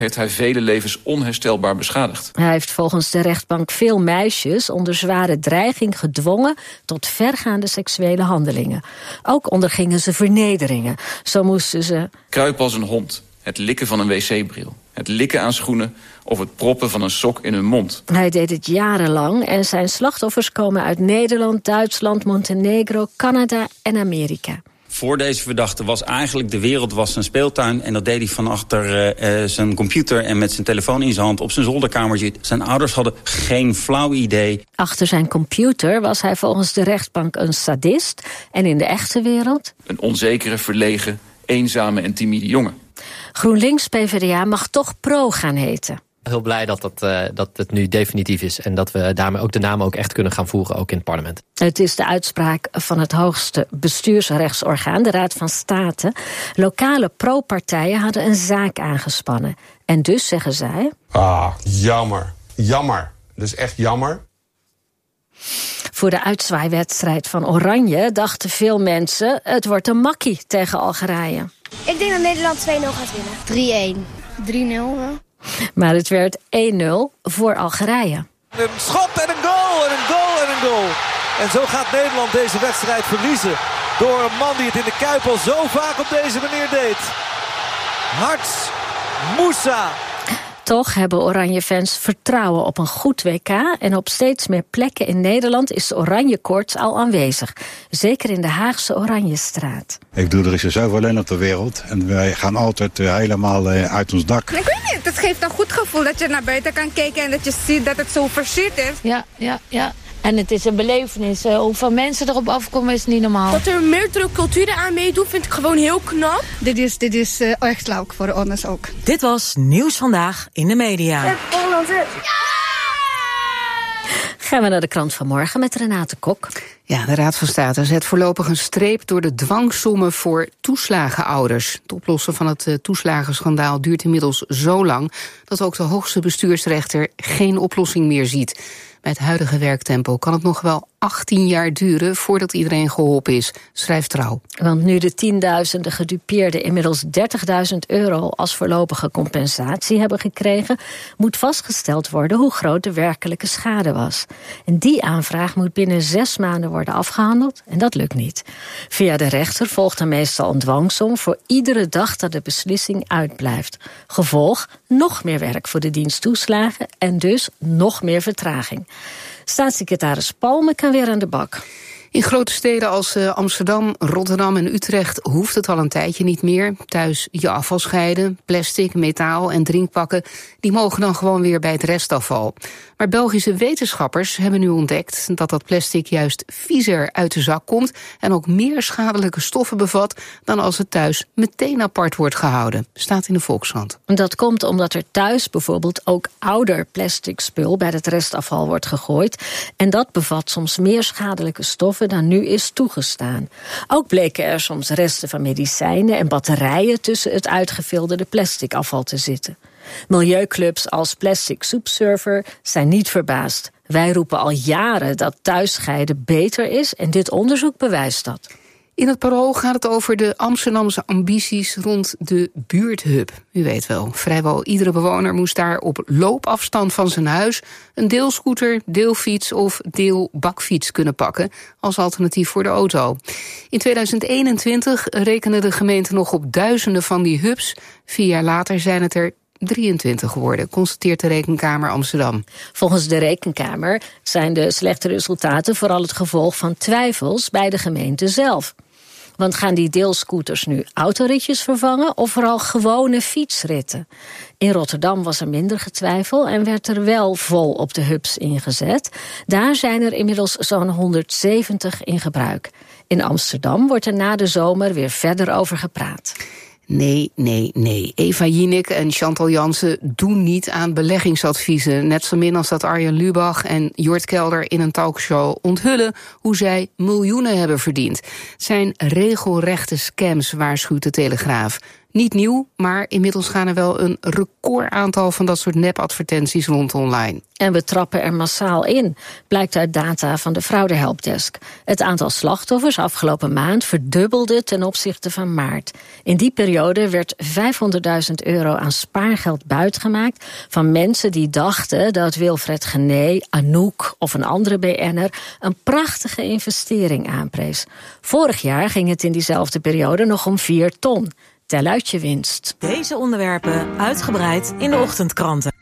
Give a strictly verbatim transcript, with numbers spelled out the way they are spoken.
heeft hij vele levens onherstelbaar beschadigd. Hij heeft volgens de rechtbank veel meisjes onder zware dreiging gedwongen tot vergaande seksuele handelingen. Ook ondergingen ze vernederingen. Zo moesten ze kruipen als een hond, het likken van een wc-bril, het likken aan schoenen of het proppen van een sok in hun mond. Hij deed het jarenlang en zijn slachtoffers komen uit Nederland, Duitsland, Montenegro, Canada en Amerika. Voor deze verdachte was eigenlijk de wereld was zijn speeltuin. En dat deed hij van achter uh, zijn computer en met zijn telefoon in zijn hand op zijn zolderkamertje. Zijn ouders hadden geen flauw idee. Achter zijn computer was hij volgens de rechtbank een sadist. En in de echte wereld een onzekere, verlegen, eenzame en timide jongen. GroenLinks P v d A mag toch Pro gaan heten. Heel blij dat, dat, uh, dat het nu definitief is en dat we daarmee ook de namen ook echt kunnen gaan voeren, ook in het parlement. Het is de uitspraak van het hoogste bestuursrechtsorgaan, de Raad van State. Lokale pro-partijen hadden een zaak aangespannen. En dus zeggen zij... Ah, jammer. Jammer. Dus echt jammer. Voor de uitzwaaiwedstrijd van Oranje dachten veel mensen... het wordt een makkie tegen Algerije. Ik denk dat Nederland twee nul gaat winnen. drie-één. drie nul. Maar het werd één nul voor Algerije. Een schot en een goal en een goal en een goal. En zo gaat Nederland deze wedstrijd verliezen. Door een man die het in de Kuip al zo vaak op deze manier deed. Harts Moussa. Toch hebben Oranje-fans vertrouwen op een goed W K... en op steeds meer plekken in Nederland is de Oranje-koorts al aanwezig. Zeker in de Haagse Oranjestraat. Ik doe er is er zoveel in op de wereld. En wij gaan altijd uh, helemaal uh, uit ons dak. Ik weet niet, het geeft een goed gevoel dat je naar buiten kan kijken... en dat je ziet dat het zo versierd is. Ja, ja, ja. En het is een belevenis. Hoeveel mensen erop afkomen is niet normaal. Dat er meerdere culturen aan meedoen vind ik gewoon heel knap. Dit is, dit is uh, echt leuk voor ons ook. Dit was Nieuws Vandaag in de Media. En Holland is... Gaan we naar de krant van morgen met Renate Kok. Ja, de Raad van State zet voorlopig een streep door de dwangsommen voor toeslagenouders. Het oplossen van het uh, toeslagenschandaal duurt inmiddels zo lang dat ook de hoogste bestuursrechter geen oplossing meer ziet. Bij het huidige werktempo kan het nog wel achttien jaar duren voordat iedereen geholpen is, schrijft Trouw. Want nu de tienduizenden gedupeerden inmiddels dertigduizend euro als voorlopige compensatie hebben gekregen, moet vastgesteld worden hoe groot de werkelijke schade was. En die aanvraag moet binnen zes maanden worden afgehandeld en dat lukt niet. Via de rechter volgt er meestal een dwangsom voor iedere dag dat de beslissing uitblijft. Gevolg, nog meer werk voor de dienst toeslagen en dus nog meer vertraging. Staatssecretaris Palme kan weer aan de bak. In grote steden als uh, Amsterdam, Rotterdam en Utrecht hoeft het al een tijdje niet meer. Thuis je afval scheiden, plastic, metaal en drinkpakken, die mogen dan gewoon weer bij het restafval. Maar Belgische wetenschappers hebben nu ontdekt dat dat plastic juist viezer uit de zak komt en ook meer schadelijke stoffen bevat dan als het thuis meteen apart wordt gehouden. Staat in de Volkskrant. Dat komt omdat er thuis bijvoorbeeld ook ouder plastic spul bij het restafval wordt gegooid. En dat bevat soms meer schadelijke stoffen dan nu is toegestaan. Ook bleken er soms resten van medicijnen en batterijen tussen het uitgefilterde plastic afval te zitten. Milieuclubs als Plastic Soup Server zijn niet verbaasd. Wij roepen al jaren dat thuisscheiden beter is en dit onderzoek bewijst dat. In het Parool gaat het over de Amsterdamse ambities rond de buurthub. U weet wel, vrijwel iedere bewoner moest daar op loopafstand van zijn huis een deelscooter, deelfiets of deelbakfiets kunnen pakken als alternatief voor de auto. In tweeduizend eenentwintig rekende de gemeente nog op duizenden van die hubs. Vier jaar later zijn het er drieëntwintig geworden, constateert de Rekenkamer Amsterdam. Volgens de Rekenkamer zijn de slechte resultaten vooral het gevolg van twijfels bij de gemeente zelf. Want gaan die deelscooters nu autoritjes vervangen of vooral gewone fietsritten? In Rotterdam was er minder getwijfel en werd er wel vol op de hubs ingezet. Daar zijn er inmiddels zo'n honderdzeventig in gebruik. In Amsterdam wordt er na de zomer weer verder over gepraat. Nee, nee, nee. Eva Jinek en Chantal Jansen doen niet aan beleggingsadviezen. Net zo min als dat Arjen Lubach en Jort Kelder in een talkshow onthullen hoe zij miljoenen hebben verdiend. Het zijn regelrechte scams, waarschuwt de Telegraaf. Niet nieuw, maar inmiddels gaan er wel een recordaantal van dat soort nepadvertenties rond online. En we trappen er massaal in, blijkt uit data van de fraudehelpdesk. Het aantal slachtoffers afgelopen maand verdubbelde ten opzichte van maart. In die periode werd vijfhonderdduizend euro aan spaargeld buitgemaakt van mensen die dachten dat Wilfred Genee, Anouk of een andere B N'er een prachtige investering aanprees. Vorig jaar ging het in diezelfde periode nog om vier ton. Tel uit je winst. Deze onderwerpen uitgebreid in de ochtendkranten.